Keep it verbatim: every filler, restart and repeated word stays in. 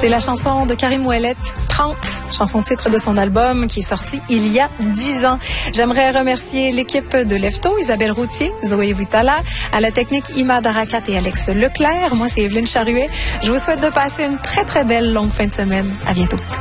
C'est la chanson de Karim Ouellet, trente, chanson titre de son album qui est sorti il y a dix ans. J'aimerais remercier l'équipe de Lefto, Isabelle Routier, Zoé Witala, à la technique Ima Darakat et Alex Leclerc. Moi, c'est Evelyne Charuet. Je vous souhaite de passer une très, très belle longue fin de semaine. À bientôt.